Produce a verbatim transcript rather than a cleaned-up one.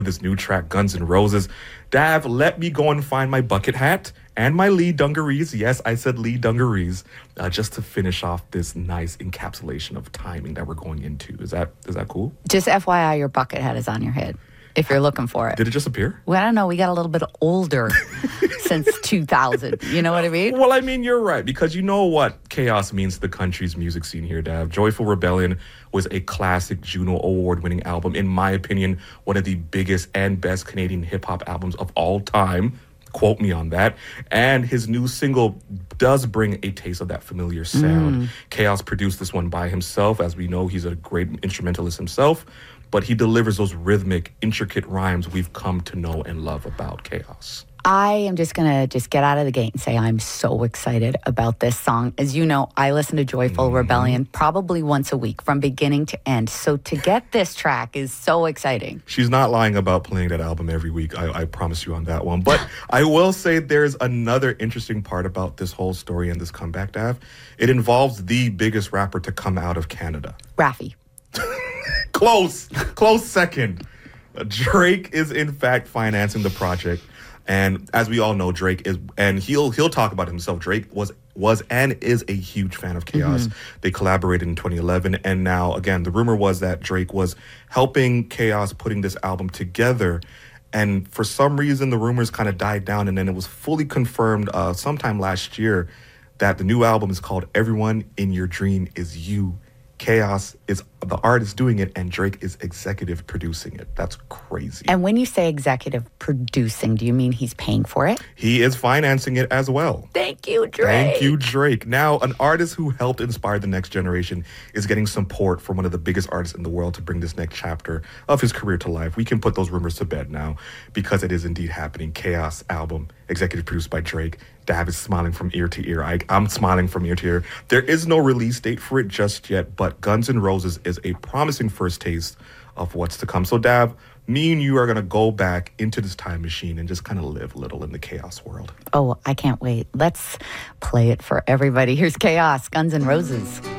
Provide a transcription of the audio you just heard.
this new track, Guns N' Roses. Dav, let me go and find my bucket hat and my Lee dungarees. Yes, I said Lee dungarees, uh, just to finish off this nice encapsulation of timing that we're going into. Is that is that cool? Just F Y I, your bucket hat is on your head if you're looking for it. Did it just appear? Well, I don't know. We got a little bit older since two thousand. You know what I mean? Well, I mean, you're right, because you know what chaos means to the country's music scene here, Dav. Joyful Rebellion was a classic Juno Award-winning album. In my opinion, one of the biggest and best Canadian hip-hop albums of all time. Quote me on that. And his new single does bring a taste of that familiar sound. Mm. Chaos produced this one by himself. As we know, he's a great instrumentalist himself. But he delivers those rhythmic, intricate rhymes we've come to know and love about Chaos. I am just going to just get out of the gate and say I'm so excited about this song. As you know, I listen to Joyful mm-hmm. Rebellion probably once a week from beginning to end. So to get this track is so exciting. She's not lying about playing that album every week. I, I promise you on that one. But I will say there's another interesting part about this whole story and this comeback, Dav. It involves the biggest rapper to come out of Canada. Raffi. Close. Close second. Drake is in fact financing the project. And as we all know, Drake is, and he'll he'll talk about himself. Drake was was and is a huge fan of Chaos. Mm-hmm. They collaborated in twenty eleven, and now again, the rumor was that Drake was helping Chaos putting this album together. And for some reason, the rumors kind of died down, and then it was fully confirmed uh, sometime last year that the new album is called "Everyone in Your Dream Is You." Chaos is the artist doing it, and Drake is executive producing it. That's crazy. And when you say executive producing, do you mean he's paying for it? He is financing it as well. Thank you, Drake. Thank you, Drake. Now, an artist who helped inspire the next generation is getting support from one of the biggest artists in the world to bring this next chapter of his career to life. We can put those rumors to bed now because it is indeed happening. Chaos album, executive produced by Drake. Dav is smiling from ear to ear. I, I'm smiling from ear to ear. There is no release date for it just yet, but Guns N' Roses is a promising first taste of what's to come. So, Dav, me and you are going to go back into this time machine and just kind of live a little in the Chaos world. Oh, I can't wait. Let's play it for everybody. Here's Chaos, Guns N' Roses.